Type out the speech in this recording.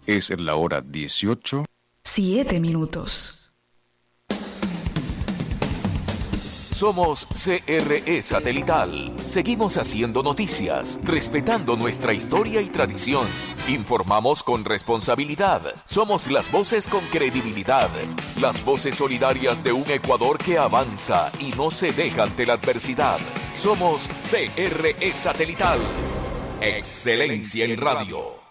Es la hora 18. 7 minutos. Somos CRE Satelital. Seguimos haciendo noticias, respetando nuestra historia y tradición. Informamos con responsabilidad. Somos las voces con credibilidad. Las voces solidarias de un Ecuador que avanza y no se deja ante la adversidad. Somos CRE Satelital. Excelencia en radio.